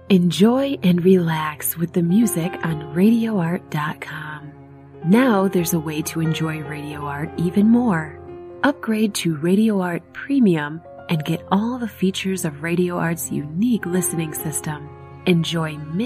Enjoy and relax with the music on RadioArt.com. Now there's a way to enjoy Radio Art even more. Upgrade to Radio Art Premium and get all the features of Radio Art's unique listening system. Enjoy